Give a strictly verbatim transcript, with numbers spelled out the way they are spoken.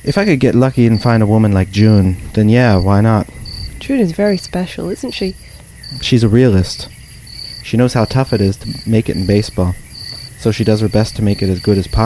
If I could get lucky and find a woman like June, then yeah, why not? June is very special, isn't she? She's a realist. She knows how tough it is to make it in baseball, so she does her best to make it as good as possible.